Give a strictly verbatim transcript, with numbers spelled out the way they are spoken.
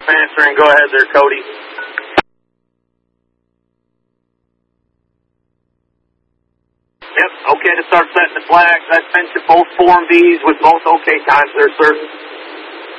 Answering, go ahead there, Cody. Yep, okay to start setting the flags. I sent you both Form Bs with both okay times there, sir.